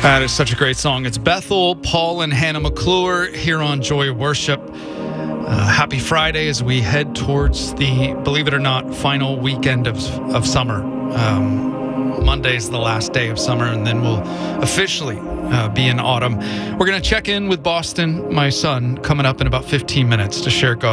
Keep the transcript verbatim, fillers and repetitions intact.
That is such a great song. It's Bethel, Paul, and Hannah McClure here on Joy Worship. Uh, happy Friday as we head towards the, believe it or not, final weekend of, of summer. Um, Monday's the last day of summer, and then we'll officially uh, be in autumn. We're going to check in with Boston, my son, coming up in about fifteen minutes to share God.